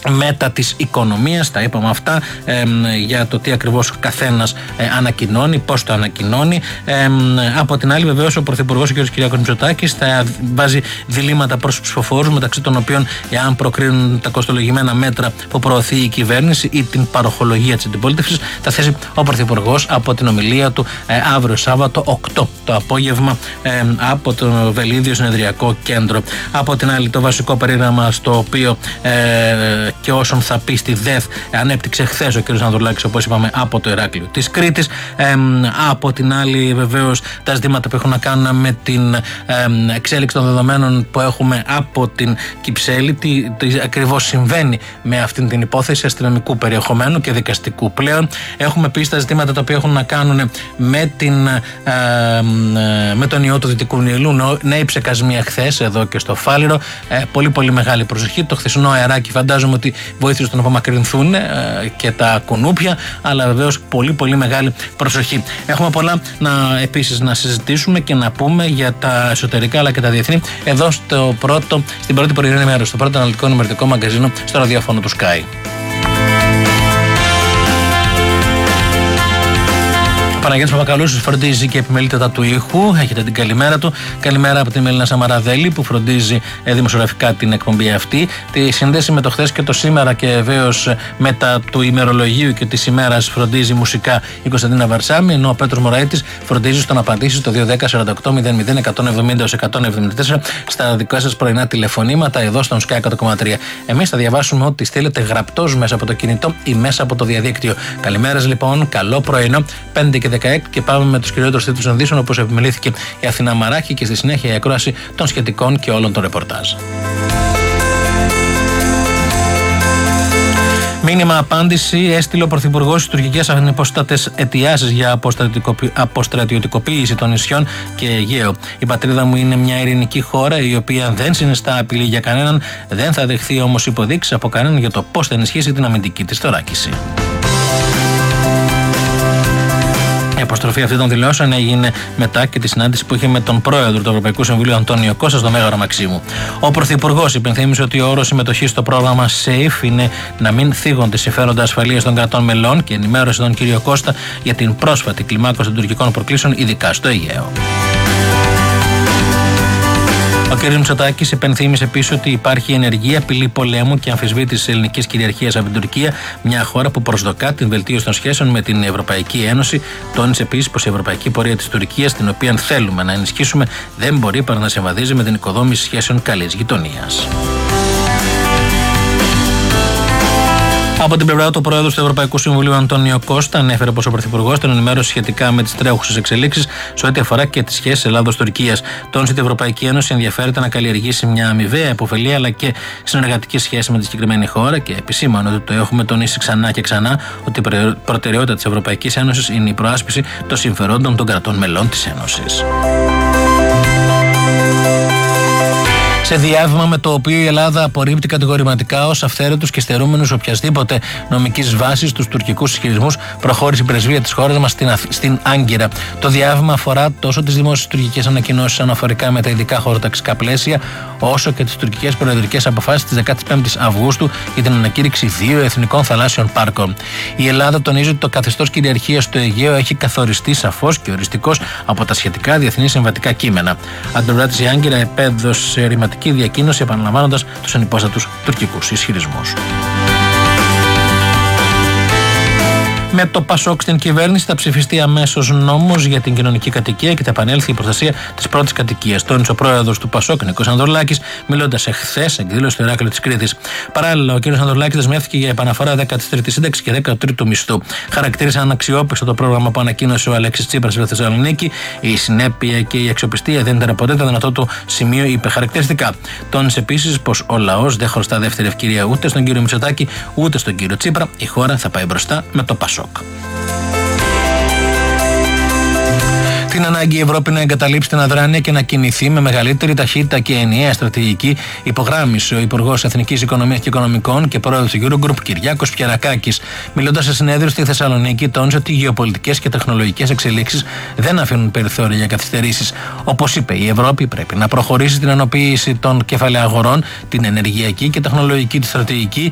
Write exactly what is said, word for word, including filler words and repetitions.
μέτα της οικονομίας, τα είπαμε αυτά, ε, για το τι ακριβώς ο καθένας ε, ανακοινώνει, πώς το ανακοινώνει. Ε, από την άλλη, βεβαίως, ο Πρωθυπουργός, ο κ. Κυριάκος Μητσοτάκης, θα βάζει διλήμματα προς τους ψηφοφόρους, μεταξύ των οποίων, εάν προκρίνουν τα κοστολογημένα μέτρα που προωθεί η κυβέρνηση ή την παροχολογία της αντιπολίτευσης, θα θέσει ο Πρωθυπουργός από την ομιλία του ε, αύριο Σάββατο οκτώ το απόγευμα ε, από το Βελίδιο Συνεδριακό Κέντρο. Από την άλλη, το βασικό περίγραμμα στο οποίο ε, και όσων θα πει στη ΔΕΘ ανέπτυξε χθες ο κ. Ανδρουλάκης, όπως είπαμε, από το Ηράκλειο της Κρήτης. Ε, από την άλλη, βεβαίως, τα ζητήματα που έχουν να κάνουν με την ε, εξέλιξη των δεδομένων που έχουμε από την Κυψέλη, τι, τι ακριβώς συμβαίνει με αυτήν την υπόθεση αστυνομικού περιεχομένου και δικαστικού πλέον. Έχουμε επίσης τα ζητήματα τα οποία έχουν να κάνουν με, την, ε, ε, με τον ιό του Δυτικού Νειλού, νέοι ψεκασμοί χθες εδώ και στο Φάληρο. Ε, πολύ πολύ μεγάλη προσοχή. Το χθεσινό αεράκι φαντάζομαι ότι βοήθησε στο να απομακρυνθούν ε, και τα κουνούπια, αλλά βεβαίως πολύ πολύ μεγάλη προσοχή. Έχουμε πολλά να, επίσης να συζητήσουμε και να πούμε για τα εσωτερικά αλλά και τα διεθνή εδώ στο πρώτο, στην πρώτη πρωινή ενημέρωση, στο πρώτο αναλυτικό ενημερωτικό μαγκαζίνο στο ραδιόφωνο του Sky. Παναγιώτης Παπακαλούσης φροντίζει και επιμελείται του ήχου. Έχετε την καλημέρα του. Καλημέρα από την Μελίνα Σαμαραδέλη που φροντίζει ε, δημοσιογραφικά την εκπομπή αυτή. Τη σύνδεση με το χθες και το σήμερα και βεβαίως μετά του ημερολογίου και της ημέρας φροντίζει μουσικά η Κωνσταντίνα Βαρσάμι. Ενώ ο Πέτρος Μωραήτης φροντίζει στο να απαντήσει στο δύο δέκα σαράντα οκτώ μηδέν μηδέν εκατόν εβδομήντα εκατόν εβδομήντα τέσσερα στα δικά σας πρωινά τηλεφωνήματα εδώ στον Sky εκατό κόμμα τρία. Εμείς θα διαβάσουμε ό,τι στείλετε γραπτός μέσα από το κινητό ή μέσα από το διαδίκτυο. Καλημέρας λοιπόν, καλό πρωινό, πέντε και δεκαέξι και πάμε με τους κυριότερους τίτλους ειδήσεων όπως επιμελήθηκε η Αθηνά Μαράκη και στη συνέχεια η ακρόαση των σχετικών και όλων των ρεπορτάζ. Μήνυμα απάντηση έστειλε ο Πρωθυπουργός στις τουρκικές ανυπόστατες αιτιάσεις για αποστρατιωτικοποίηση των νησιών και Αιγαίο. Η πατρίδα μου είναι μια ειρηνική χώρα η οποία δεν συνιστά απειλή για κανέναν, δεν θα δεχθεί όμως υποδείξεις από κανέναν για το πώς θα ενισχύσει την αμυντική της θωράκιση. Η αποστροφή αυτή των δηλώσεων έγινε μετά και τη συνάντηση που είχε με τον πρόεδρο του Ευρωπαϊκού Συμβουλίου Αντώνιο Κώστα στο Μέγαρο Μαξίμου. Ο Πρωθυπουργός υπενθύμισε ότι ο όρος συμμετοχής στο πρόγραμμα SAFE είναι να μην θίγονται συμφέροντα ασφαλείας των κρατών μελών και ενημέρωσε τον κύριο Κώστα για την πρόσφατη κλιμάκωση των τουρκικών προκλήσεων, ειδικά στο Αιγαίο. Ο κ. Μητσοτάκης υπενθύμησε επίσης ότι υπάρχει ενεργή απειλή πολέμου και αμφισβήτηση της ελληνικής κυριαρχίας από την Τουρκία, μια χώρα που προσδοκά την βελτίωση των σχέσεων με την Ευρωπαϊκή Ένωση. Τόνισε επίσης πως η ευρωπαϊκή πορεία της Τουρκίας, την οποία θέλουμε να ενισχύσουμε, δεν μπορεί παρά να συμβαδίζει με την οικοδόμηση σχέσεων καλής γειτονίας. Από την πλευρά του, ο πρόεδρος του Ευρωπαϊκού Συμβουλίου Αντώνιο Κώστα ανέφερε πως ο Πρωθυπουργός τον ενημέρωσε σχετικά με τις τρέχουσες εξελίξεις σε ό,τι αφορά και τις σχέσεις Ελλάδος-Τουρκίας. Τόνισε ότι η Ευρωπαϊκή Ένωση ενδιαφέρεται να καλλιεργήσει μια αμοιβαία υποφελή αλλά και συνεργατική σχέση με τη συγκεκριμένη χώρα και επισήμανε ότι το έχουμε τονίσει ξανά και ξανά ότι η προτεραιότητα της Ευρωπαϊκής Ένωσης είναι η προάσπιση των συμφερόντων των κρατών μελών της Ένωσης. Σε διάβημα με το οποίο η Ελλάδα απορρίπτει κατηγορηματικά ως αυθαίρετους και στερούμενους οποιασδήποτε νομικής βάσης τους τουρκικούς ισχυρισμούς, προχώρησε η πρεσβεία της χώρας μας στην, στην Άγκυρα. Το διάβημα αφορά τόσο τις δημόσιες τουρκικές ανακοινώσεις αναφορικά με τα ειδικά χωροταξικά πλαίσια, όσο και τις τουρκικές προεδρικές αποφάσεις της δεκαπέντε Αυγούστου για την ανακήρυξη δύο εθνικών θαλάσσιων πάρκων. Η Ελλάδα τονίζει ότι το καθεστώς κυριαρχίας στο Αιγαίο έχει καθοριστεί σαφώς και οριστικώς από τα σχετικά διεθνή συμβατικά κείμενα. Αντιπρόεδρος η Άγκυρα επέδωσε ρηματική διακοίνωση επαναλαμβάνοντας τους ανυπόστατους τουρκικούς ισχυρισμούς. Με το Πασόκ στην κυβέρνηση θα ψηφιστεί αμέσως νόμος για την κοινωνική κατοικία και θα επανέλθει η προστασία της πρώτης κατοικίας. Τόνισε ο πρόεδρος του Πασόκ, Νίκος Ανδρουλάκης, μιλώντας εχθές εκδήλωση στο Ηράκλειο της Κρήτης. Παράλληλα, ο κ. Ανδρουλάκης δεσμεύτηκε για επαναφορά δέκατη τρίτη σύνταξη και δέκατου τρίτου μισθού. Χαρακτήρισε αναξιόπιστο το πρόγραμμα που ανακοίνωσε ο Αλέξης Τσίπρας στη Θεσσαλονίκη. Η συνέπεια και η αξιοπιστία δεν ήταν ποτέ το δυνατό του σημείο, είπε χαρακτηριστικά. Τόνισε επίσης πως ο λαός δεν χρωστά δεύτερη ευκαιρία ούτε στον κύριο Μητσοτάκη ούτε στον κύριο Τσίπρα. Η χώρα θα πάει μπροστά με το Πασόκ. Την ανάγκη η Ευρώπη να εγκαταλείψει την αδράνεια και να κινηθεί με μεγαλύτερη ταχύτητα και ενιαία στρατηγική, υπογράμμισε ο Υπουργός Εθνικής Οικονομίας και Οικονομικών και πρόεδρος του Eurogroup Κυριάκος Πιερακάκης. Μιλώντας σε συνέδριο στη Θεσσαλονίκη, τόνισε ότι οι γεωπολιτικές και τεχνολογικές εξελίξεις δεν αφήνουν περιθώρια για καθυστερήσεις. Όπως είπε, η Ευρώπη πρέπει να προχωρήσει στην ενοποίηση των κεφαλαίων αγορών, την ενεργειακή και τεχνολογική της στρατηγική